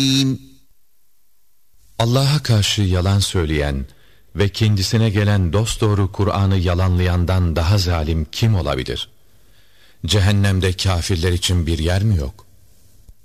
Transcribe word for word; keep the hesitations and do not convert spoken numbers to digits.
Allah'a karşı yalan söyleyen ve kendisine gelen dosdoğru Kur'an'ı yalanlayandan daha zalim kim olabilir? Cehennemde kâfirler için bir yer mi yok?